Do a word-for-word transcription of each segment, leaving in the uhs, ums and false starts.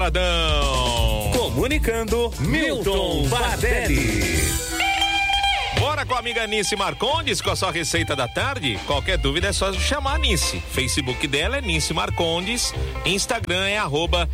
Paradão. Comunicando, Milton Bardelli. Bora com a amiga Nice Marcondes com a sua receita da tarde? Qualquer dúvida é só chamar a Nice. Facebook dela é Nice Marcondes, Instagram é arroba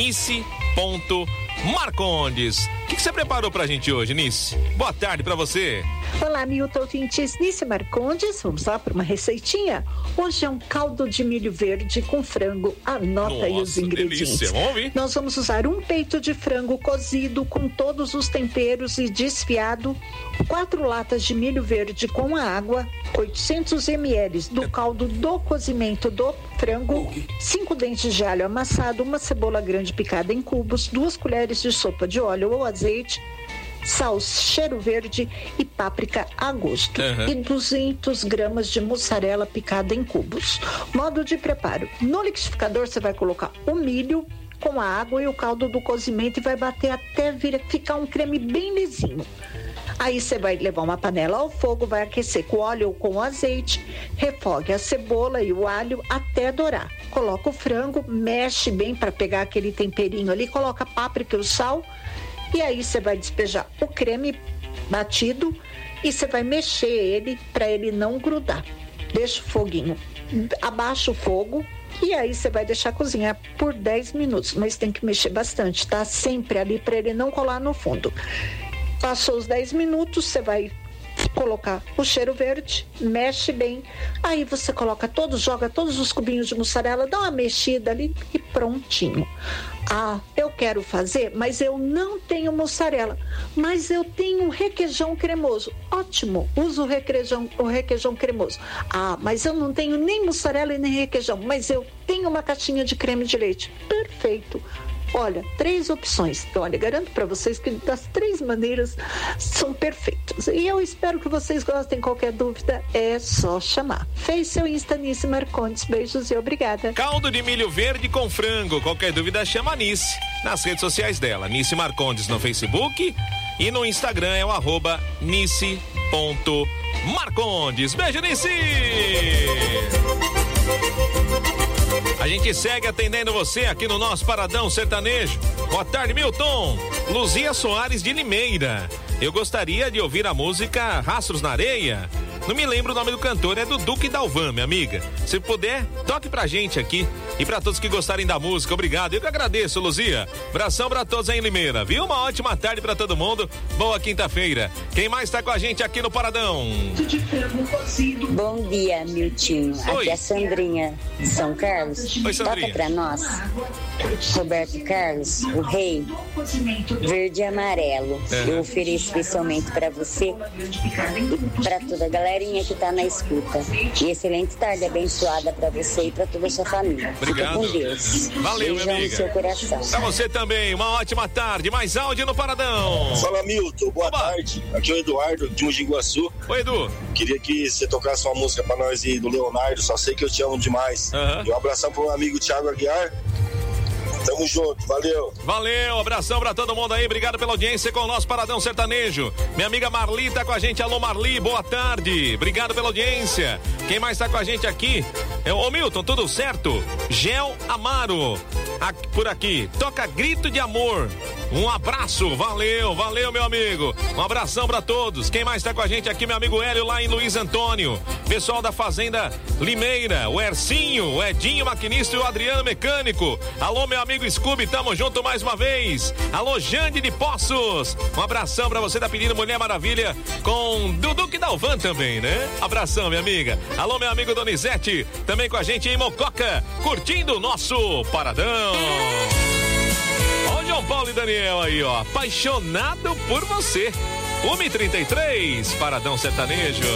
nice.marcondes. O que, que você preparou pra gente hoje, Nice? Boa tarde pra você. Olá, Milton ouvintes, Nice Marcondes, vamos lá para uma receitinha? Hoje é um caldo de milho verde com frango, anota Nossa, aí os ingredientes. Delícia. Vamos ouvir. Nós vamos usar um peito de frango cozido com todos os temperos e desfiado, quatro latas de milho verde com a água, oitocentos mililitros do caldo do cozimento do frango, cinco dentes de alho amassado, uma cebola grande picada em cubos, duas colheres de sopa de óleo ou azeite, sal, cheiro verde e páprica a gosto. Uhum. E duzentas gramas de mussarela picada em cubos. Modo de preparo: no liquidificador você vai colocar o milho com a água e o caldo do cozimento e vai bater até vir, ficar um creme bem lisinho. Aí você vai levar uma panela ao fogo, vai aquecer com óleo ou com azeite, refogue a cebola e o alho até dourar. Coloca o frango, mexe bem para pegar aquele temperinho ali, coloca a páprica e o sal. E aí você vai despejar o creme batido e você vai mexer ele para ele não grudar. Deixa o foguinho, abaixa o fogo e aí você vai deixar cozinhar por dez minutos. Mas tem que mexer bastante, tá? Sempre ali para ele não colar no fundo. Passou os dez minutos, você vai colocar o cheiro verde, mexe bem, aí você coloca todos, joga todos os cubinhos de mussarela, dá uma mexida ali e prontinho. Ah, eu quero fazer, mas eu não tenho mussarela, mas eu tenho um requeijão cremoso. Ótimo, usa o requeijão, o requeijão cremoso. Ah, mas eu não tenho nem mussarela e nem requeijão, mas eu tenho uma caixinha de creme de leite. Perfeito. Olha, três opções. Olha, garanto para vocês que das três maneiras são perfeitas. E eu espero que vocês gostem. Qualquer dúvida é só chamar. Fez seu Insta Nice Marcondes. Beijos e obrigada. Caldo de milho verde com frango. Qualquer dúvida chama a Nice. Nas redes sociais dela, Nice Marcondes no Facebook e no Instagram é o arroba nice.marcondes. Beijo, Nice! A gente segue atendendo você aqui no nosso Paradão Sertanejo. Boa tarde, Milton. Luzia Soares de Limeira. Eu gostaria de ouvir a música Rastros na Areia. Não me lembro o nome do cantor, é do Duque Dalvan, minha amiga. Se puder, toque pra gente aqui. E pra todos que gostarem da música, obrigado. Eu que agradeço, Luzia. Abração pra todos aí em Limeira, viu? Uma ótima tarde pra todo mundo. Boa quinta-feira. Quem mais tá com a gente aqui no Paradão? Bom dia, Miltinho. Oi. Aqui é a Sandrinha de São Carlos. Oi, Sandrinha. Toca pra nós. Roberto Carlos, o rei, verde e amarelo. É. Eu ofereço especialmente pra você e pra toda a galerinha que tá na escuta. E excelente tarde abençoada pra você e pra toda a sua família. Obrigado. Fica com Deus. Valeu, Beijão minha amiga. no seu coração. Pra você também, uma ótima tarde. Mais áudio no Paradão. Fala, Milton, boa Oba. tarde. Aqui é o Eduardo, de Mogi Guaçu. Oi, Edu. Queria que você tocasse uma música pra nós aí do Leonardo, Só Sei Que Eu Te Amo Demais. Uhum. E um abração pro meu amigo Thiago Aguiar. Tamo junto, valeu. Valeu, abração pra todo mundo aí, obrigado pela audiência com o nosso Paradão Sertanejo. Minha amiga Marli tá com a gente, alô Marli, boa tarde, obrigado pela audiência. Quem mais tá com a gente aqui? É o Milton, tudo certo? Gel Amaro, aqui, por aqui, toca Grito de Amor. Um abraço, valeu, valeu meu amigo. Um abração pra todos. Quem mais tá com a gente aqui? Meu amigo Hélio lá em Luiz Antônio. Pessoal da Fazenda Limeira, o Ercinho, o Edinho Maquinista e o Adriano Mecânico. Alô meu amigo Scooby, tamo junto mais uma vez. Alô Jande de Poços. Um abração pra você da Pedindo Mulher Maravilha com Dudu que Dalvan também, né? Abração minha amiga. Alô meu amigo Donizete, também com a gente em Mococa, curtindo o nosso Paradão. Olha o João Paulo e Daniel aí, ó. Apaixonado por você. uma e trinta e três, Paradão Sertanejo.